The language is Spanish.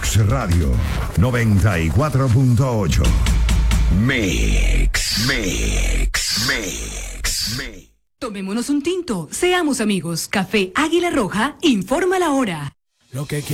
Mix Radio 94.8. Mix. Tomémonos un tinto, seamos amigos. Café Águila Roja informa la hora. Lo que